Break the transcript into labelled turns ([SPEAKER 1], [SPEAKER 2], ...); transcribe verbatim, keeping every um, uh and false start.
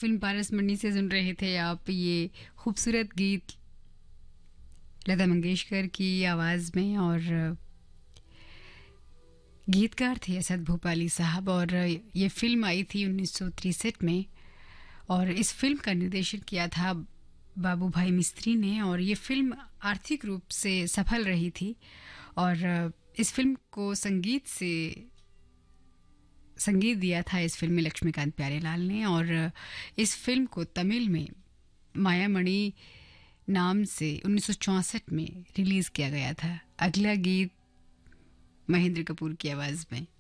[SPEAKER 1] Film पारस मणि से सुन रहे थे आप ये खूबसूरत गीत लता मंगेशकर की आवाज़ में। और गीतकार थे असद भोपाली साहब, और ये फिल्म आई थी उन्नीस सौ तिरसठ में, और इस फिल्म का निर्देशन किया था बाबू भाई मिस्त्री ने। और ये फिल्म आर्थिक रूप से सफल रही थी, और इस फिल्म को संगीत से संगीत दिया था इस फिल्म में लक्ष्मीकांत प्यारेलाल ने। और इस फिल्म को तमिल में मायामणि नाम से उन्नीस सौ चौंसठ में रिलीज़ किया गया था। अगला गीत महेंद्र कपूर की आवाज़ में।